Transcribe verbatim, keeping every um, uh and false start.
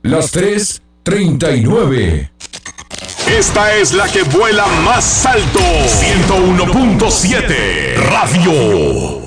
las tres treinta y nueve. Esta es la que vuela más alto. ciento uno punto siete Radio.